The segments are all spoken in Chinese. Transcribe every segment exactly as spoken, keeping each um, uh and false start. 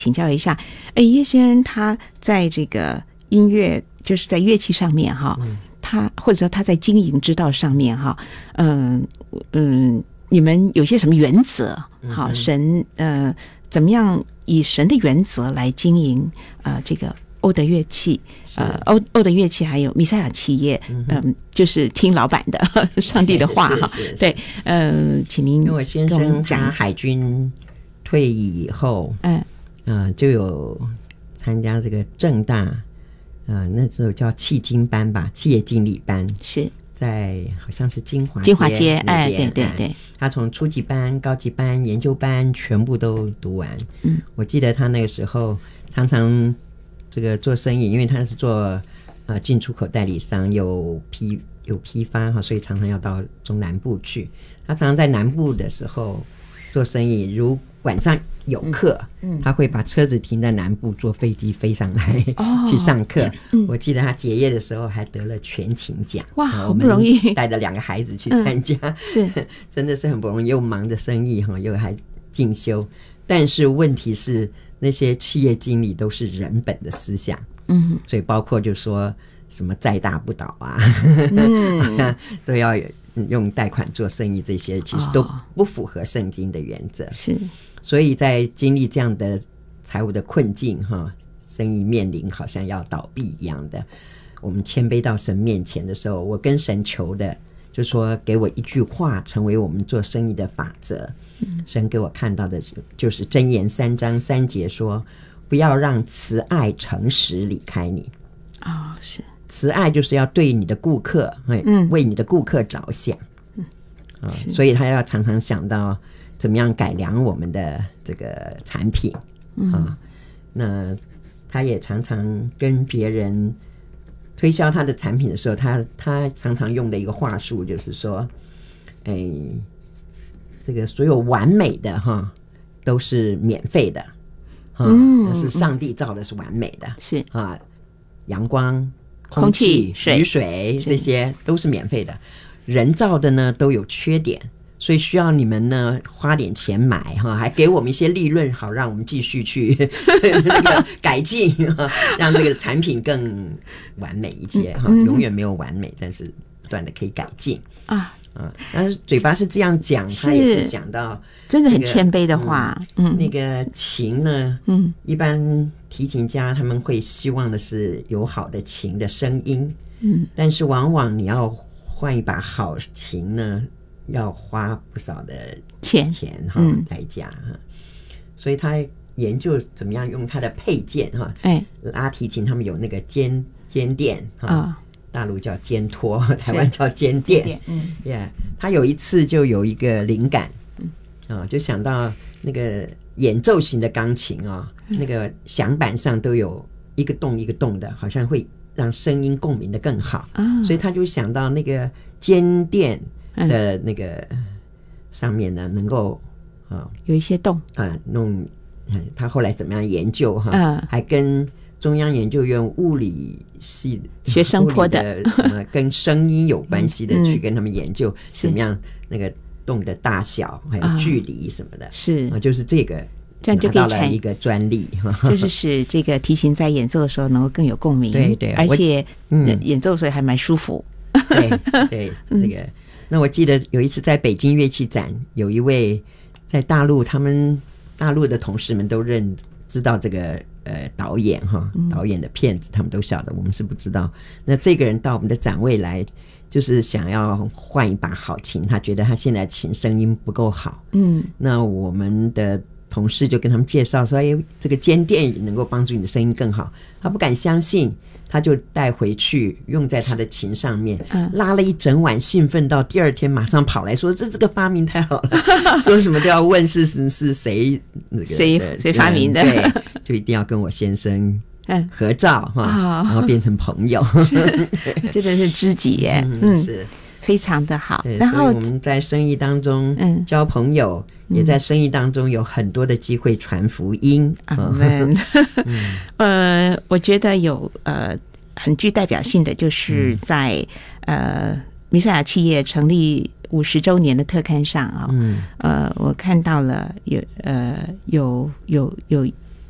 请教一下，哎，叶先生他在这个音乐，就是在乐器上面哈，嗯、他或者说他在经营之道上面哈，嗯嗯，你们有些什么原则？好、嗯，神呃怎么样以神的原则来经营呃这个欧德乐器？呃，欧欧德乐器还有弥赛亚企业，嗯、呃，就是听老板的上帝的话哈。对，呃，请您因为我先生他海军退役以后，嗯。呃，就有参加这个政大，呃，那时候叫企经班吧，企业经理班， 是在好像是金华街金华街，哎，对对对， 他从初级班、高级班、研究班全部都读完。嗯，我记得他那个时候常常这个做生意，因为他是做呃进出口代理商，有批有批发哈，所以常常要到中南部去。他常常在南部的时候做生意，如晚上有课、嗯嗯、他会把车子停在南部，坐飞机飞上来、哦、去上课、嗯、我记得他结业的时候还得了全勤奖。 哇，好不容易， 带着两个孩子去参加、嗯、是真的是很不容易，又忙着生意又还进修。但是问题是那些企业经理都是人本的思想，嗯，所以包括就说什么再大不倒啊，嗯、都要用贷款做生意，这些其实都不符合圣经的原则。是、哦，所以在经历这样的财务的困境哈，生意面临好像要倒闭一样的，我们谦卑到神面前的时候，我跟神求的就说给我一句话成为我们做生意的法则。嗯、神给我看到的就是箴言三章三节说，不要让慈爱诚实离开你。啊、哦，是。慈爱就是要对你的顾客，嗯，为你的顾客着想，嗯，啊，所以他要常常想到怎么样改良我们的这个产品，嗯、啊，那他也常常跟别人推销他的产品的时候，他他常常用的一个话术就是说，哎，这个所有完美的哈都是免费的，啊、嗯，那是上帝造的是完美的，是啊，阳光。空气、雨水这些都是免费的，人造的呢都有缺点，所以需要你们呢花点钱买哈，还给我们一些利润，好让我们继续去那个改进，让这个产品更完美一些哈、嗯。永远没有完美，但是不断的可以改进啊。啊，但是嘴巴是这样讲，他也是讲到真的很谦卑的话。 嗯，嗯那个琴呢，嗯，一般提琴家他们会希望的是有好的琴的声音，嗯，但是往往你要换一把好琴呢，要花不少的钱钱哈、嗯、代价哈，所以他研究怎么样用他的配件哈，哎，拉提琴他们有那个肩肩垫哈。哦大陆叫肩托，台湾叫肩垫。嗯 ，yeah， 他有一次就有一个灵感，嗯，啊，就想到那个演奏型的钢琴啊、嗯，那个响板上都有一个洞一个洞的，好像会让声音共鸣的更好啊，所以他就想到那个肩垫的那个上面呢，能够啊有一些洞啊弄，他后来怎么样研究哈、啊，还跟中央研究院物理系学声波的什么跟声音有关系的、嗯、去跟他们研究怎么样那个洞的大小还有距离什么的、啊、是、啊、就是这个这样就可以拿到了一个专利， 就是使这个提琴在演奏的时候能够更有共鸣， 对对， 而且、嗯、演奏的时候还蛮舒服， 对对那个、嗯、那我记得有一次在北京乐器展，有一位在大陆，他们大陆的同事们都认知道这个呃，导演哈，导演的片子、嗯、他们都晓得，我们是不知道。那这个人到我们的展位来，就是想要换一把好琴，他觉得他现在琴声音不够好。嗯，那我们的同事就跟他们介绍说，哎，这个肩垫能够帮助你的声音更好。他不敢相信，他就带回去用在他的琴上面，嗯、拉了一整晚，兴奋到第二天马上跑来说，这这个发明太好了，说什么都要问是是是谁那个谁谁发明的， 对，就一定要跟我先生合照哈、嗯，然后变成朋友， 真的是知己耶，嗯，嗯是非常的好。 然后我们在生意当中交朋友。嗯也在生意当中有很多的机会传福音。 阿们。呃，我觉得有呃很具代表性的，就是在、嗯、呃弥赛亚企业成立五十周年的特刊上啊、哦，嗯，呃，我看到了有呃有有有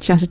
像是